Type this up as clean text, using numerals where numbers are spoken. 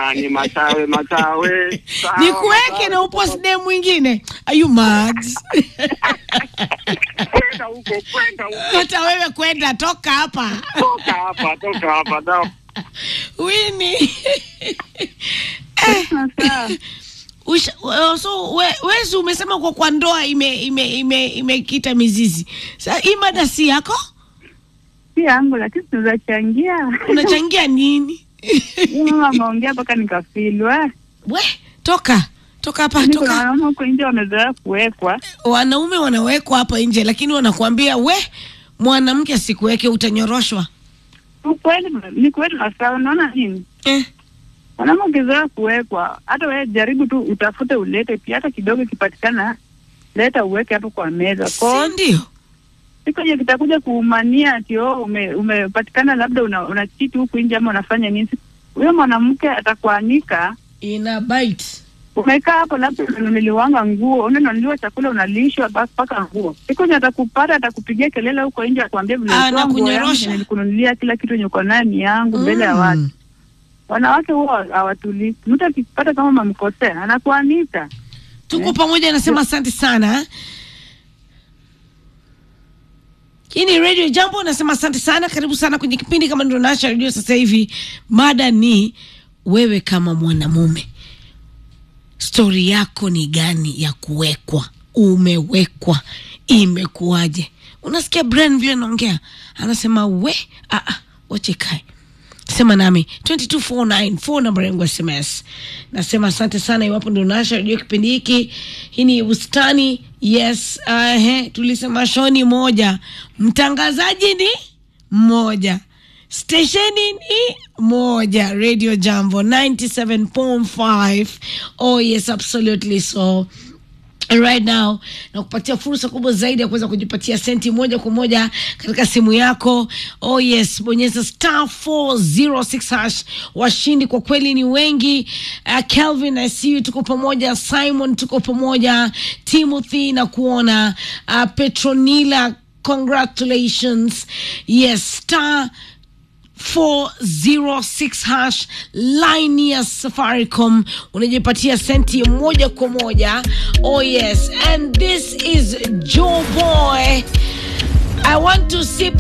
jamani, Masawe. Nikuweke na upo side mwingine. Are you mad? Kwenda huko. Hata wewe kwenda, toka hapa. Toka hapa. Winnie. So wewe umesema kwa ndoa imekita mizizi. Sasa hii mada si yako? Si yangu, lakini tunachangia. Unachangia nini? Mama ameongea mpaka nikafilwa. We, toka hapa, toka. Wanaume huko nje wamezoea kuwekwa. Wanaume wanawekwa hapa nje, lakini wanakuambia we mwanamke asikuweke utanyoroshwa. Ni kweli Masawe, unaona nini? Wanaume ukizoea kuwekwa, hata wewe jaribu tu utafute ulete pia, hata kidogo kipatikana, leta uweke hapo kwa meza. Kwa ndio siko je kitakuja kuumania ati umepatikana labda una chiti huku nje ama unafanya nini? Huyo mwanamke atakuanika ina bite. Umekaa hapo labda unaniliwanga nguo, unaniliwa chakula, unalishwa basi paka nguo. Siko je atakupata, atakupigia kelele huko nje akwambia vile nilikununulia kila kitu nyuko nani yangu mbele ya watu. Wanawake huwa hawatulii. Mtu akipata kama mamkosea anakuanika. Tuko pamoja, nasema asante sana. Hii Radio Jambo, nasema asante sana. Karibu sana kwenye kipindi kama ndio nasha radio sasa hivi. Mada ni wewe kama mwanamume, story yako ni gani ya kuwekwa? Umewekwa, imekuaje? Unasikia Brian vile anaongea, anasema wache kai. Sema nami 2249 phone number yangu SMS. Nasema asante sana iwapo ndio nasha radio kipindi hiki. Hii ni Bustani. Yes, tulisema shoni moja, mtangazaji ni mmoja, stesheni ni moja, Radio Jambo 97.5. Oh yes, absolutely. So right now na kupatia fursa kubwa zaidi ya kuweza kujipatia senti moja kwa moja katika simu yako. Oh yes, bonyeza *406#. Washindi kwa kweli ni wengi. Kelvin, I see you, tuko pamoja. Simon, tuko pamoja. Timothy na kuona. Petronila, congratulations. Yes, *406# line ya Safaricom, unajipatia senti moja kwa moja. Oh yes, and this is Joe Boy. I want to see